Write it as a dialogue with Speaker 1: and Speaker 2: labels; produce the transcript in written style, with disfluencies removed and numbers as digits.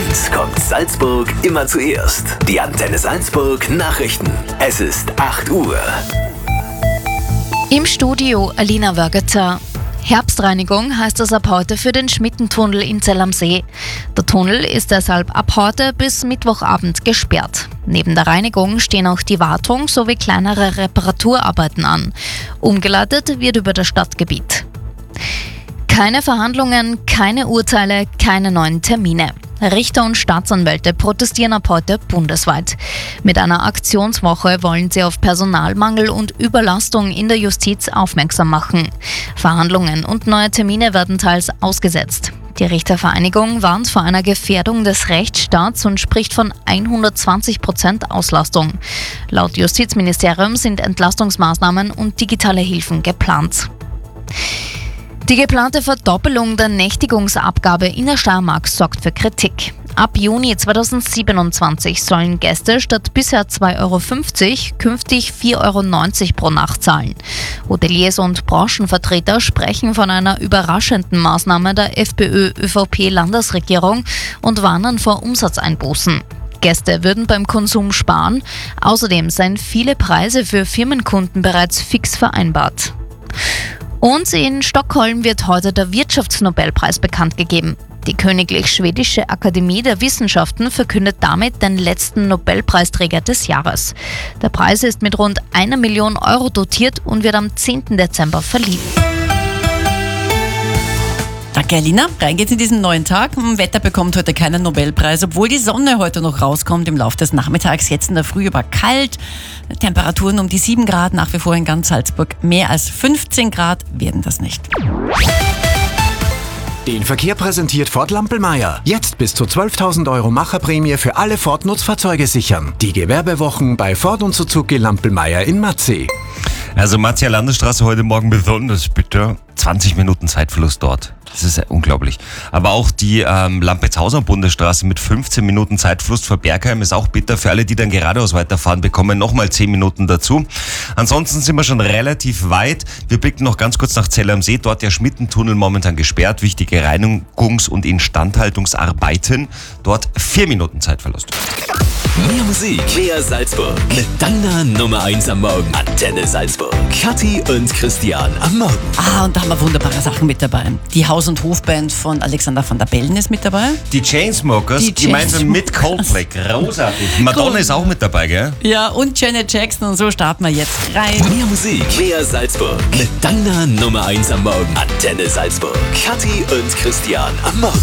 Speaker 1: 1 kommt Salzburg immer zuerst. Die Antenne Salzburg Nachrichten. Es ist 8 Uhr.
Speaker 2: Im Studio Alina Wörgeter. Herbstreinigung heißt es ab heute für den Schmittentunnel in Zell am See. Der Tunnel ist deshalb ab heute bis Mittwochabend gesperrt. Neben der Reinigung stehen auch die Wartung sowie kleinere Reparaturarbeiten an. Umgeleitet wird über das Stadtgebiet. Keine Verhandlungen, keine Urteile, keine neuen Termine. Richter und Staatsanwälte protestieren ab heute bundesweit. Mit einer Aktionswoche wollen sie auf Personalmangel und Überlastung in der Justiz aufmerksam machen. Verhandlungen und neue Termine werden teils ausgesetzt. Die Richtervereinigung warnt vor einer Gefährdung des Rechtsstaats und spricht von 120% Auslastung. Laut Justizministerium sind Entlastungsmaßnahmen und digitale Hilfen geplant. Die geplante Verdoppelung der Nächtigungsabgabe in der Steiermark sorgt für Kritik. Ab Juni 2027 sollen Gäste statt bisher 2,50 € künftig 4,90 € pro Nacht zahlen. Hoteliers und Branchenvertreter sprechen von einer überraschenden Maßnahme der FPÖ-ÖVP-Landesregierung und warnen vor Umsatzeinbußen. Gäste würden beim Konsum sparen. Außerdem seien viele Preise für Firmenkunden bereits fix vereinbart. Und in Stockholm wird heute der Wirtschaftsnobelpreis bekannt gegeben. Die Königlich Schwedische Akademie der Wissenschaften verkündet damit den letzten Nobelpreisträger des Jahres. Der Preis ist mit rund 1 Million € dotiert und wird am 10. Dezember verliehen.
Speaker 3: Danke, Alina. Rein geht's in diesen neuen Tag. Wetter bekommt heute keinen Nobelpreis, obwohl die Sonne heute noch rauskommt im Laufe des Nachmittags. Jetzt in der Früh aber kalt. Temperaturen um die 7 Grad, nach wie vor in ganz Salzburg. Mehr als 15 Grad werden das nicht.
Speaker 4: Den Verkehr präsentiert Ford Lampelmeier. Jetzt bis zu 12.000 € Macherprämie für alle Ford-Nutzfahrzeuge sichern. Die Gewerbewochen bei Ford und Suzuki Lampelmeier in Matzee.
Speaker 5: Also Matzia Landesstraße heute Morgen besonders bitter. 20 Minuten Zeitverlust dort. Das ist ja unglaublich. Aber auch die Lampetzhauser Bundesstraße mit 15 Minuten Zeitverlust vor Bergheim ist auch bitter. Für alle, die dann geradeaus weiterfahren, bekommen nochmal 10 Minuten dazu. Ansonsten sind wir schon relativ weit. Wir blicken noch ganz kurz nach Zell am See. Dort der Schmittentunnel momentan gesperrt. Wichtige Reinigungs- und Instandhaltungsarbeiten. Dort 4 Minuten Zeitverlust.
Speaker 1: Mehr Musik, mehr Salzburg. Mit deiner Nummer 1 am Morgen. Antenne Salzburg. Kathi und Christian am Morgen.
Speaker 3: Und da haben wir wunderbare Sachen mit dabei. Die Haus- und Hofband von Alexander van der Bellen ist mit dabei.
Speaker 5: Die Chainsmokers, gemeinsam mit Coldplay. Großartig. Madonna ist auch mit dabei, gell?
Speaker 3: Ja, und Janet Jackson, und so starten wir jetzt rein.
Speaker 1: Mehr Musik, mehr Salzburg. Mit deiner Nummer 1 am Morgen. Antenne Salzburg. Kathi und Christian am Morgen.